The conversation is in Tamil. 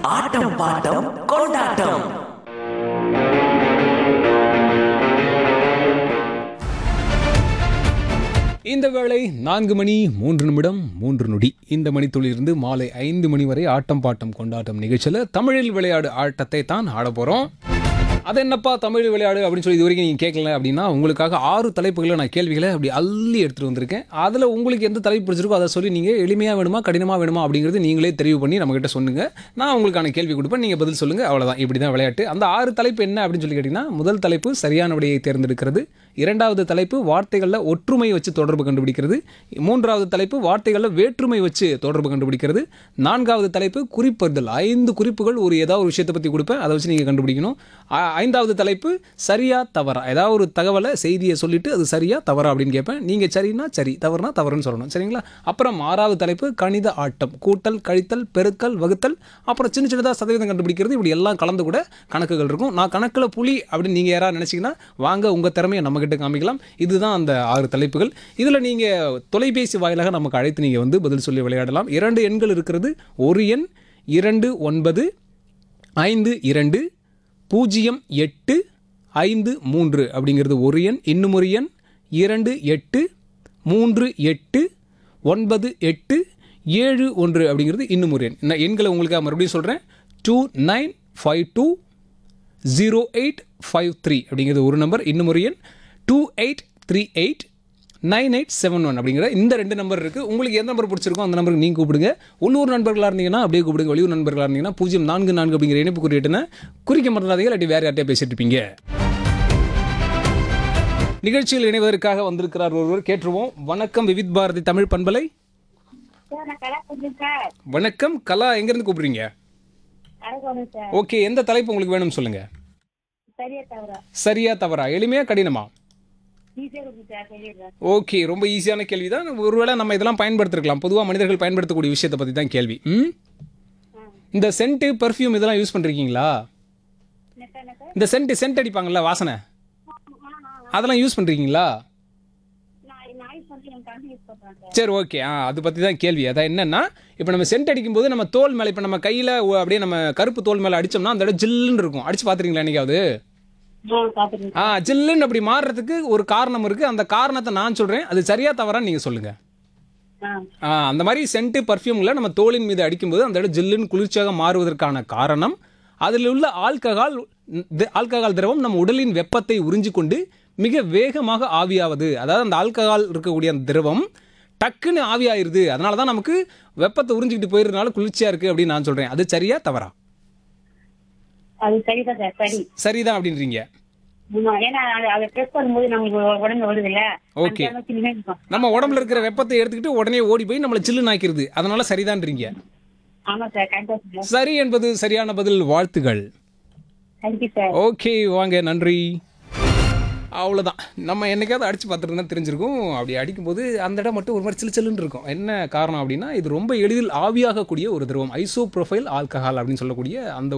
ஆட்டம் பாட்டம் கொண்டாட்டம். இந்த வேளை 4 மணி 3 நிமிடம் 3 நொடி. இந்த மணித்துளிலிருந்து மாலை 5 மணி வரை ஆட்டம் பாட்டம் கொண்டாட்டம் நிகழ்ச்சியில் தமிழில் விளையாடு ஆட்டத்தை தான் ஆட போகிறோம். அது என்னப்பா தமிழ் விளையாடு அப்படின்னு சொல்லி இது வரைக்கும் நீங்கள் கேட்கல அப்படின்னா உங்களுக்காக 6 தலைப்புகளை நான் கேள்விகளை அப்படி அள்ளி எடுத்துகிட்டு வந்திருக்கேன். அதில் உங்களுக்கு எந்த தலைப்பு பிடிச்சிருக்கோ அதை சொல்லி நீங்கள் எளிமையாக வேணுமா கடினமாக வேணுமா அப்படிங்கிறது நீங்களே தெரிவு பண்ணி நம்மகிட்ட சொல்லுங்கள். நான் உங்களுக்கான கேள்வி கொடுப்பேன், நீங்கள் பதில் சொல்லுங்கள். அவ்வளோதான், இப்படி தான் விளையாட்டு. அந்த 6 தலைப்பு என்ன அப்படின்னு சொல்லி கேட்டிங்கன்னா, முதல் தலைப்பு சரியான விடையை தேர்ந்தெடுக்கிறது, இரண்டாவது தலைப்பு வார்த்தைகளில் ஒற்றுமை வச்சு தொடர்பு கண்டுபிடிக்கிறது, மூன்றாவது தலைப்பு வார்த்தைகளில் வேற்றுமை வச்சு தொடர்பு கண்டுபிடிக்கிறது, நான்காவது தலைப்பு குறிப்பறிதல். 5 குறிப்புகள் ஏதாவது ஒரு விஷயத்தை பற்றி கொடுப்பேன், அதை வச்சு நீங்கள் கண்டுபிடிக்கணும். ஐந்தாவது தலைப்பு சரியா தவறா, ஏதாவது ஒரு தகவலை செய்தியை சொல்லிட்டு அது சரியா தவறா அப்படின்னு கேட்பேன். நீங்கள் சரினா சரி, தவறுனா தவறுன்னு சொல்லணும், சரிங்களா? அப்புறம் 6வது தலைப்பு கணித ஆட்டம், கூட்டல் கழித்தல் பெருக்கல் வகுத்தல், அப்புறம் சின்ன சின்னதாக சதவீதம் கண்டுபிடிக்கிறது. இப்படி எல்லாம் கலந்து கூட கணக்குகள் இருக்கும். நான் கணக்கில் புலி அப்படின்னு நீங்கள் யாராவது நினச்சிங்கன்னா வாங்க, உங்கள் திறமையை நம்மகிட்ட காமிக்கலாம். இதுதான் அந்த 6 தலைப்புகள். இதில் நீங்கள் தொலைபேசி வாயிலாக நமக்கு அழைத்து நீங்கள் வந்து பதில் சொல்லி விளையாடலாம். 2 எண்கள் இருக்கிறது. ஒரு எண் 29520853 அப்படிங்கிறது ஒரு எண். இன்னும் ஒரு எண் 28389871 அப்படிங்கிறது இன்னும் ஒரு எண். நான் எண்களை உங்களுக்கு மறுபடியும் சொல்கிறேன். 29520853 அப்படிங்கிறது ஒரு நம்பர். இன்னும் ஒரு எண் 28389871 அப்படிங்கிற இந்த 2 நம்பர் இருக்குது. உங்களுக்கு எந்த நம்பர் பிடிச்சிருக்கோ அந்த நம்பருக்கு நீங்கள் கூப்பிடுங்க. உள்ளூர் நண்பர்களாக இருந்தீங்கன்னா அப்படியே கூப்பிடுங்க. வெளியூர் நண்பர்களாக இருந்தீங்கன்னா 044 அப்படிங்கிற இணைப்பு குறியீட்டுன்னு குறிக்க மாட்டாதீங்க, இல்லாட்டி வேறு யார்ட்டையா பேசிட்டு இருப்பீங்க. நிகழ்ச்சியில் இணைவதற்காக வந்திருக்கிறார் ஒருவர், கேட்டுருவோம். வணக்கம் விவித் பாரதி தமிழ் பண்பலை. வணக்கம் கலா, எங்கேருந்து கூப்பிடுறீங்க? ஓகே, எந்த தலைப்பு உங்களுக்கு வேணும் சொல்லுங்க. சரியா தவறா, எளிமையா கடினமா? ஓகே, ரொம்ப ஈஸியான கேள்வி தான். ஒருவேளை நம்ம இதெல்லாம் பயன்படுத்திருக்கலாம். பொதுவாக மனிதர்கள் பயன்படுத்தக்கூடிய விஷயத்தை பற்றி தான் கேள்வி. இந்த சென்ட்டு பர்ஃப்யூம் இதெல்லாம் யூஸ் பண்ணிருக்கீங்களா? இந்த சென்ட் அடிப்பாங்கல்ல, வாசனை, அதெல்லாம் யூஸ் பண்ணிருக்கீங்களா? சரி, ஓகே. அது பற்றி தான் கேள்வி. அதான் என்னன்னா, இப்போ நம்ம சென்ட் அடிக்கும்போது நம்ம தோல் மேலே, இப்போ நம்ம கையில் அப்படியே நம்ம கருப்பு தோல் மேலே அடித்தோம்னா அந்த இடம் ஜில்லுன்னு இருக்கும். அடிச்சு பார்த்துருக்கீங்களா என்னைக்காவது? ஜில்லுன்னு அப்படி மாறுறதுக்கு ஒரு காரணம் இருக்குது. அந்த காரணத்தை நான் சொல்கிறேன், அது சரியா தவறான்னு நீங்கள் சொல்லுங்கள். அந்த மாதிரி சென்ட்டு பர்ஃப்யூம்ல நம்ம தோலின் மீது அடிக்கும்போது அந்த இடம் ஜில்லுன்னு குளிர்ச்சியாக மாறுவதற்கான காரணம் அதில் உள்ள ஆல்கஹால் திரவம் நம்ம உடலின் வெப்பத்தை உறிஞ்சி கொண்டு மிக வேகமாக ஆவியாவது. அதாவது அந்த ஆல்கஹால் இருக்கக்கூடிய அந்த திரவம் டக்குன்னு ஆவியாயிருது. அதனால தான் நமக்கு வெப்பத்தை உறிஞ்சிக்கிட்டு போயிருந்தனால குளிர்ச்சியாக இருக்குது அப்படின்னு நான் சொல்கிறேன். அது சரியா தவறா? சரிதான் அப்படின்றீங்க. ஓகே, நம்ம உடம்புல இருக்கிற வெப்பத்தை எடுத்துக்கிட்டு உடனே ஓடி போய் நம்மள சில்லுன்னு ஆக்கிருது. அதனால சரிதான்றீங்க. சரி என்பது சரியான பதில். வாழ்த்துகள். ஓகே, வாங்க, நன்றி. அவ்வளோதான். நம்ம என்னைக்காவது அடிச்சு பார்த்துட்டு தான் தெரிஞ்சிருக்கும். அப்படி அடிக்கும்போது அந்த இடம் மட்டும் ஒரு மாதிரி சில்லுன்னு இருக்கும். என்ன காரணம் அப்படின்னா, இது ரொம்ப எளிதில் ஆவியாகக்கூடிய ஒரு திரவம், ஐசோப்ரோபைல் ஆல்கஹால் அப்படின்னு சொல்லக்கூடிய அந்த